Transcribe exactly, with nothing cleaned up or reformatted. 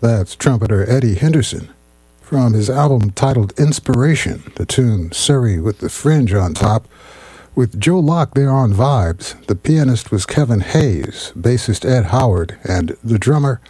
That's trumpeter Eddie Henderson. From his album titled Inspiration, the tune Surrey with the Fringe on top. With Joe Locke there on vibes, the pianist was Kevin Hayes, bassist Ed Howard, and the drummer